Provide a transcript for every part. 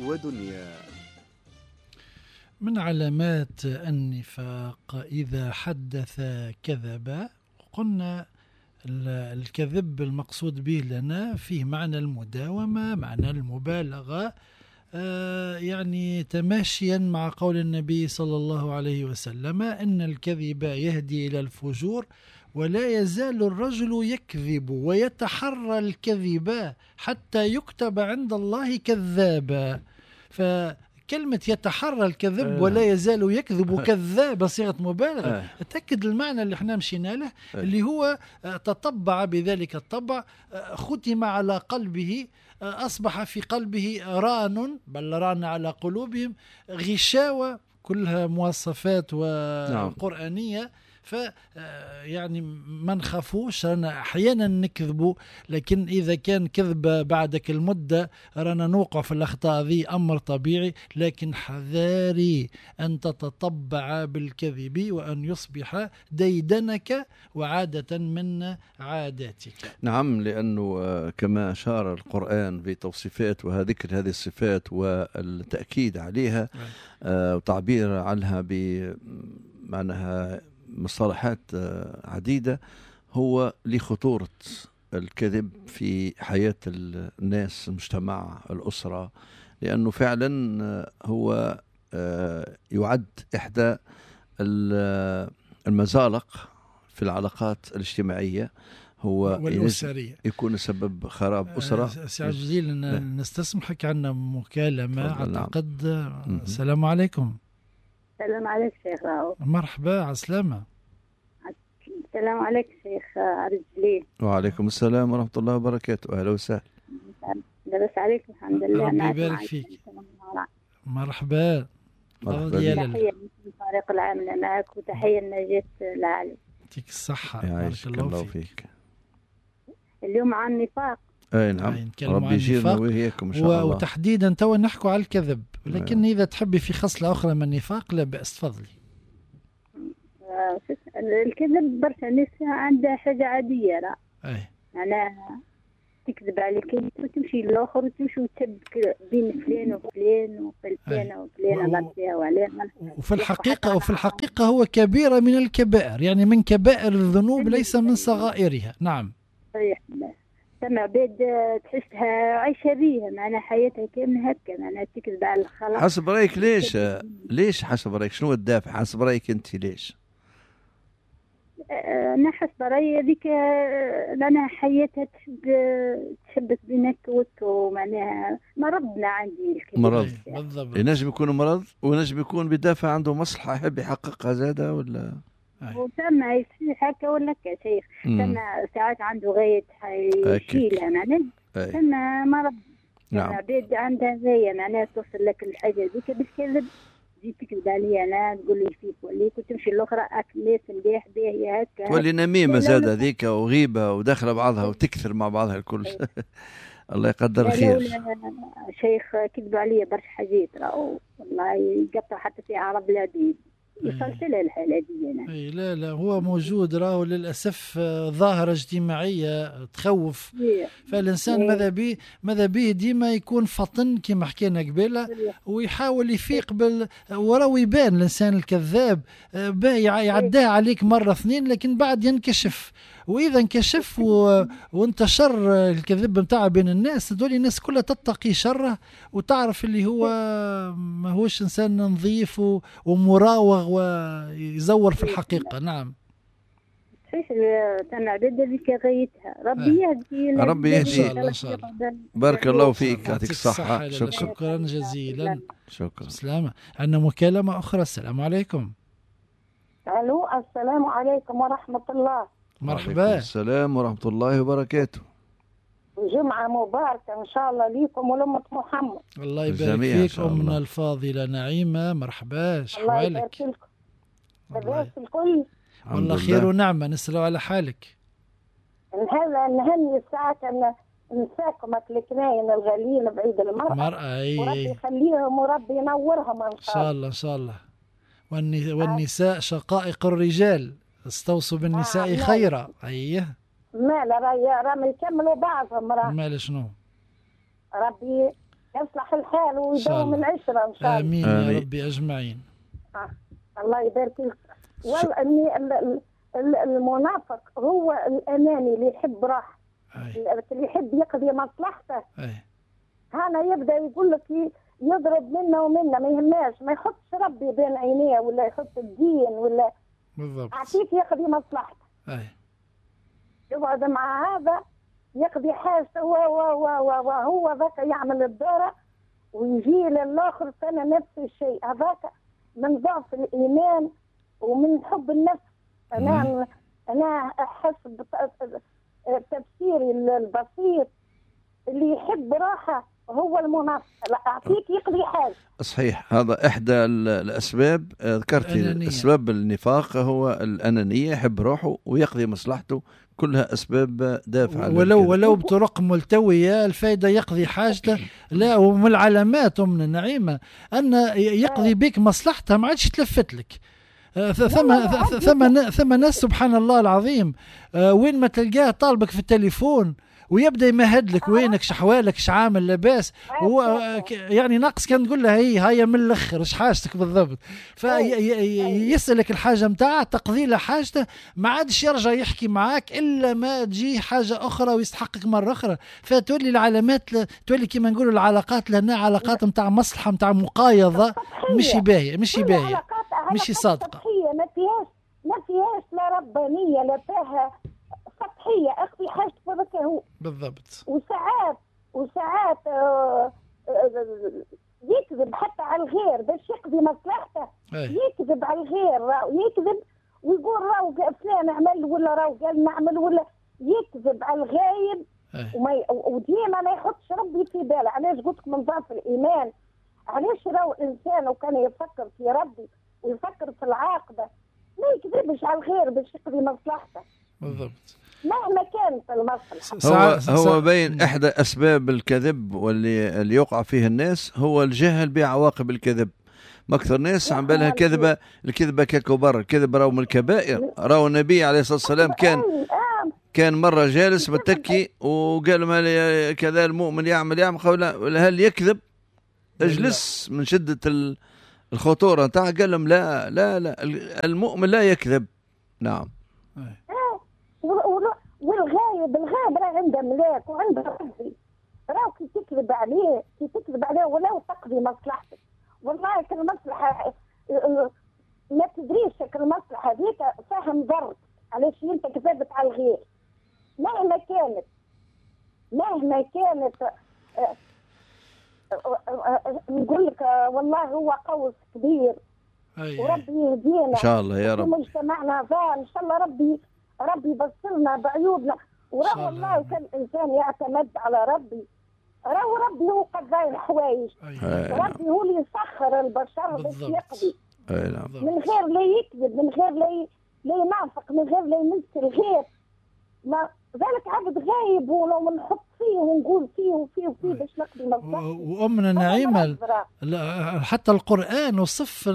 ودنيا. من علامات النفاق إذا حدث كذب. قلنا الكذب المقصود به لنا فيه معنى المداومة، معنى المبالغة، يعني تماشيا مع قول النبي صلى الله عليه وسلم إن الكذب يهدي إلى الفجور، ولا يزال الرجل يكذب ويتحرى الكذب حتى يكتب عند الله كذابا. فكلمة يتحرى الكذب ولا يزال يكذب كذاب صيغة مبالغة تأكد المعنى اللي احنا مشينا له، اللي هو تطبع بذلك الطبع، ختم على قلبه، أصبح في قلبه ران، بل ران على قلوبهم، غشاوة، كلها مواصفات وقرآنية. يعني ما نخافوش، رانا احيانا نكذبوا، لكن اذا كان كذب بعدك المده رانا نوقع في الاخطاء ذي، امر طبيعي، لكن حذاري ان تتطبع بالكذب وان يصبح ديدنك وعاده من عاداتك. نعم، لانه كما اشار القران في توصيفات وذكر هذه الصفات والتاكيد عليها وتعبير عنها بمعناها مصطلحات عديدة، هو لخطورة الكذب في حياة الناس، المجتمع، الأسرة، لأنه فعلا هو يعد إحدى المزالق في العلاقات الاجتماعية، هو والأسرية، يكون سبب خراب أسرة. سعد جليل، نستسمحك، عنا مكالمة أعتقد. السلام عليكم. السلام عليك شيخ راهو. مرحبا، عسلامة. السلام عليك شيخ رجلي. وعليكم السلام ورحمة الله وبركاته. أهلا وسهلا. لاباس عليك؟ الحمد لله. ربي يبارك فيك. مرحبا. تحية للفريق العامل معك، وتحية لنجاة العالم. يعطيك الصحة. بارك الله فيك. اليوم عن النفاق. اي نعم، ربي يجيرنا وياكم ان شاء الله. وتحديدا توا نحكوا على الكذب، لكن اذا تحبي في خصلة اخرى من النفاق لا بأس، تفضلي. الكذب برشا ناس عندها حاجة عادية، لا أنا تكذب عليك وتمشي للآخر وتمشي وتشبك بين فلان وفلان وفلانة وفلانة غطيها وعليها. وفي الحقيقة هو كبيرة من الكبائر، يعني من كبائر الذنوب ليس من صغائرها. نعم صحيح. سمع عباد تحسها عايشة بيها، معناها حياتها كاملة هكا، معناها تكذب على الخلق. حسب رأيك ليش حسب رأيك شنو الدافع؟ حسب رأيك أنت ليش؟ أنا حسب رأيي ذيك لأنها حياتها تشبك بينك ومعناها مرضنا عندي مرض. ينجم يكون مرض وينجم يكون بدافع عنده مصلحة يحب يحققها زادة ولا وسمع يصير هكا ولا كشيخ. سمع ساعات عنده غاية يشيلها معناها، سمع مرض. نعم. عباد عندها غاية معناها توصل لك الحاجة ذيك بالكذب، جيت تكذب عليا انا تقول لي فيك وليك، وتمشي الاخرى اكلات مليح باهيه هكا، تولي نميمه زاده ذيك وغيبه وداخله بعضها وتكثر مع بعضها الكل. الله يقدر خير. شيخ كذبوا عليا برشا حاجات، راهو والله يقطع حتى في عرب العبيد، وصلت له الحاله دي انا. اي لا هو موجود، راهو للاسف ظاهره اجتماعيه تخوف. فالانسان ماذا به ديما يكون فطن كما حكينا قبيله، ويحاول يفيق وراه يبان الانسان الكذاب يعداه عليك مره اثنين، لكن بعد ينكشف، واذا انكشف وانتشر الكذب نتاعه بين الناس، تولي الناس كلها تتقي شره وتعرف اللي هو ما هوش انسان نظيف ومراوغ ويزور في الحقيقه. نعم صحيح. تنع عباد ذيك غايتها، ربي يهدي. ربي يهدي. بارك الله فيك، يعطيك الصحه. شكرا جزيلا. شكرا. سلامة. عندنا مكالمه اخرى. السلام عليكم. الو السلام عليكم ورحمه الله. مرحبا. السلام ورحمة الله وبركاته. جمعة مباركة إن شاء الله ليكم ولأمة محمد. الله يبارك فيك أمنا الفاضلة نعيمة. مرحبا، شحوالك؟ الله يبارك لكم. لاباس الكل؟ والله خير ونعمة، نسألوا على حالك. نهني الساعة نساكم الكناين الغاليين بعيد المرأة. وربي يخليهم وربي ينورهم إن شاء الله. إن شاء الله. والنساء شقائق الرجال، استوصوا بالنساء خيرا. مال راهم يكملوا بعضهم. مال شنو؟ ربي يصلح الحال ويدوم العشرة إن شاء الله. آمين يا ربي أجمعين. الله يبارك فيك. المنافق هو الأناني اللي يحب راحة، اللي يحب يقضي مصلحته. هنا يبدأ يقول لك يضرب منا ومنا، ما يهماش، ما يحطش ربي بين عينيه ولا يحط الدين ولا بالضبط. أعطيك يقضي مصلحته. يقعد مع هذا يقضي حاجته وهو ذاك يعمل الدورة ويجي للآخر سنة نفس الشيء. هذاك من ضعف الإيمان ومن حب النفس. أنا حسب تفسيري البسيط اللي يحب راحة هو المنافق، لا أعطيك يقضي حاجة. صحيح، هذا إحدى الأسباب. ذكرتي أسباب النفاق هو الأنانية، يحب روحه ويقضي مصلحته، كلها أسباب دافعة. ولو بطرق ملتوية الفائدة يقضي حاجته. لا، ومن العلامات ومن النعيمة أن يقضي بك مصلحته، ما عادش تلفت لك. ثم ناس سبحان الله العظيم وين ما تلقاه طالبك في التليفون ويبدا يمهد لك وينك، شحوالك، شعامل، لاباس، هو يعني ناقص كان تقول له هي من الاخر ايش حاجتك بالضبط، فيسالك الحاجه نتاعه تقضي له حاجته، ما عادش يرجع يحكي معاك الا ما تجي حاجه اخرى ويستحقك مره اخرى. فتولي العلامات، تولي كما نقولوا العلاقات لنا علاقات نتاع مصلحه، نتاع مقايضه، مش باهيه، مش صادقه، ما فيهاش لا ربانيه لا فيها سطحية. أخذي حاجة بك هو بالضبط. وساعات يكذب حتى على الغير باش يقضي مصلحته. يكذب على الغير، يكذب ويقول راو فلان عمل ولا راو قال نعمل، ولا يكذب على الغايب. وديما ما يحطش ربي في باله. علاش قلت لك من ضعف الإيمان؟ علاش راو الإنسان وكان يفكر في ربي ويفكر في العاقبة ما يكذبش على الغير باش يقضي مصلحته. بالضبط. مهما كانت المصلحة. هو بين إحدى أسباب الكذب واللي يوقع فيه الناس هو الجهل بعواقب الكذب. ما أكثر ناس عم بالها الكذبة ككبر، الكذب راهو من الكبائر. راهو النبي عليه الصلاة والسلام كان مرة جالس متكي وقال ما كذا المؤمن يعمل قال هل يكذب؟ اجلس من شدة الخطورة نتاعه. قال لهم لا المؤمن لا يكذب. نعم. والغايب راه عنده ملاك وعنده ربي، راه كي تكذب عليه ولو تقضي مصلحتك، والله كالمصلحة ما تدريش كالمصلحة هذيك فاهم ضرب علاش انت كذبت على الغير. مهما كانت نقول لك والله هو قوس كبير. وربي يهدينا ان شاء الله يا رب. مجتمعنا ان شاء الله ربي يبصرنا بعيوبنا. وراه والله كان الانسان يعتمد على ربي، ربي هو قضاء الحوايج. ربي هو اللي يسخر البشر باش يقضي من غير لا يكذب، من غير لا ينافق، من غير لا يمس الغير. ما ذلك عبد غايب ولو نحط فيه ونقول فيه باش نقضي مصلحتي. وأمنا نعيمة حتى القرآن وصف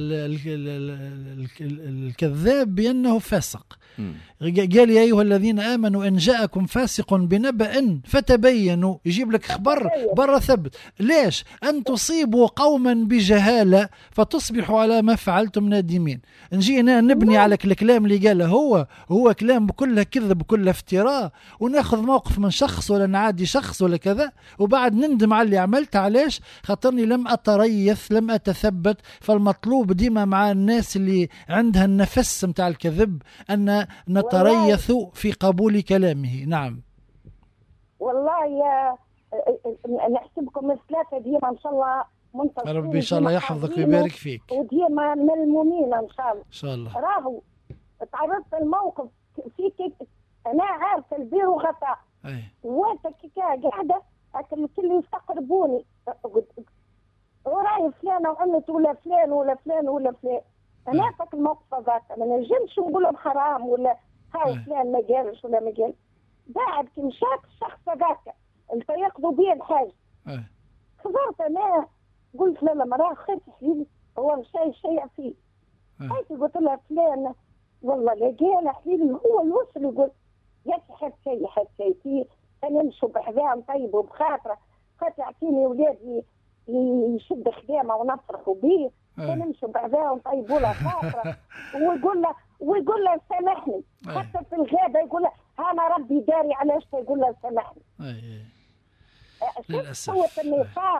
الكذاب بأنه فاسق. قال يا أيها الذين آمنوا إن جاءكم فاسق بنبأ فتبينوا، يجيب لك خبر برا ثبت. ليش؟ أن تصيبوا قوما بجهالة فتصبحوا على ما فعلتم نادمين. نجينا نبني على الكلام اللي قاله هو كلام بكله كذب بكله افتراء، وناخذ موقف من شخص ولا نعادي شخص ولا كذا، وبعد نندم على اللي عملت. علاش؟ خاطرني لم أتريث، لم أتثبت. فالمطلوب ديما مع الناس اللي عندها النفس متاع الكذب أن نتريث في قبول كلامه. نعم والله يا نحسبكم الثلاثة ديما إن شاء الله منتصرين. ربي إن شاء الله يحفظك ويبارك فيك، وديما ملمومين إن شاء الله. إن شاء الله. راهو تعرضت الموقف فيك، أنا عارفة البير وغطاء وانت قاعدة الكل يستقربوني وراي فلانة وعملت ولا فلان ولا فلان ولا فلان. أنا فاك الموقف هذاك ما نجمش نقول لهم حرام ولا هاو فلان ما قالش ولا ما قال. بعد كي مشات الشخص هذاك انت يقضوا بيه الحاجة خبرت أنا قلت لا مراه خير حبيبي هو شيء فيه. هاي قلت لها فلان والله لا قال حبيبي هو الوصل يقول يا حد شيء فيه أنا نمشوا بحذاء طيب وبخاطره بقيت يعطيني ولادي يشد خدامه ونفرحوا بيه، ونمشوا بعدها ونطيبوا له خاطره ويقول له سامحني. حتى في الغابه يقول له انا ربي داري علاش يقول له سامحني. للاسف هو النفاق.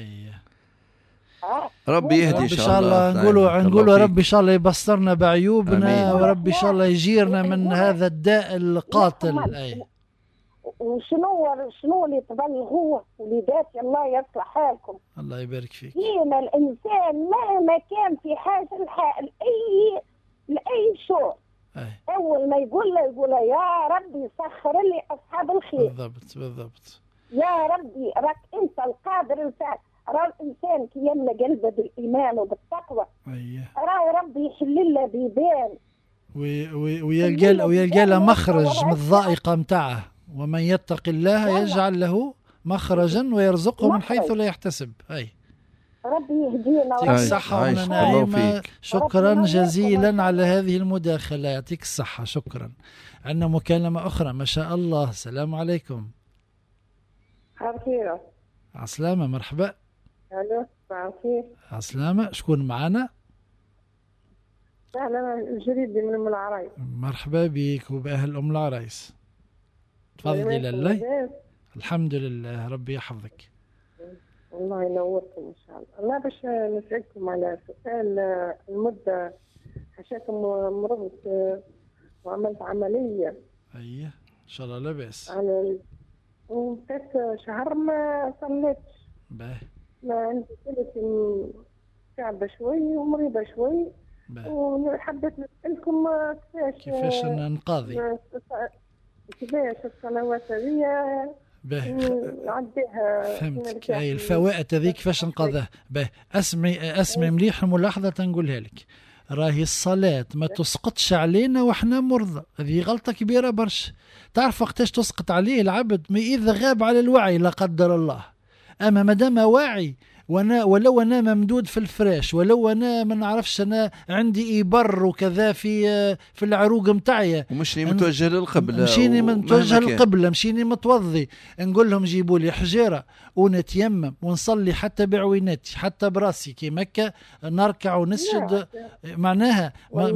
ربي يهدي ان شاء الله. نقولوا ربي ان شاء الله يبصرنا بعيوبنا، وربي ان شاء الله يجيرنا من هذا الداء القاتل. شنو اللي تبلغوه وليداتي الله يصلح حالكم. الله يبارك فيك. ديما الانسان مهما كان في حاجه لاي شيء اول ما يقول له يا ربي سخر لي اصحاب الخير. بالضبط. يا ربي راك انت القادر الفعل. راه الانسان كي يملى قلبه بالايمان وبالتقوى راه ربي يحل له بيبان ويلقى له مخرج من الضائقه نتاعه. ومن يتق الله يجعل له مخرجا ويرزقه من حيث لا يحتسب. ربي يهدينا. يعطيك الصحة ونعيمة. شكرا جزيلا على هذه المداخلة. يعطيك الصحة. شكرا. عندنا مكالمة أخرى ما شاء الله. السلام عليكم. خير. عسلامة. مرحبا. الو خير. عسلامة. شكون معنا؟ أهلا الجريدي من أم العرايس. مرحبا بك وبأهل أم العرايس. تفضلي لله. الحمد لله. ربي يحفظك. الله ينوركم ان شاء الله. انا باش نسالكم على سؤال المده. حشاكم مرضت وعملت عمليه. ان شاء الله لا باس. وبقيت شهر ما صليتش. ما عندي كلتي تعبه شوي ومريضه شوي. وحبيت نسالكم كيفاش نقاضي. كيفاش الصلوات هذه فهمتك. اي الفوائد هذيك كيفاش نقضيها. اسمعي مليح الملاحظه تنقولها لك. راهي الصلاه ما تسقطش علينا واحنا مرضى. هذه غلطه كبيره برشا. تعرف وقتاش تسقط عليه العبد؟ ما اذا غاب على الوعي لا قدر الله. اما مادام واعي ولو انا ممدود في الفراش، ولو انا ما نعرفش انا عندي إبر وكذا في العروق نتاعي، ومشيني متوجه للقبله، مشيني متوجه للقبله، مشيني متوضي، نقول لهم جيبوا لي حجيره ونتيمم ونصلي حتى بعويناتي حتى براسي كي مكه، نركع ونسجد. معناها